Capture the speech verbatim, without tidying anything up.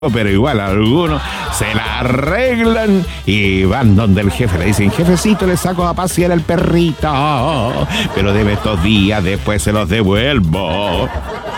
pero igual algunos se la arreglan y van donde el jefe. Le dicen, jefecito, le saco a pasear al perrito, pero debe estos días, después se los devuelvo.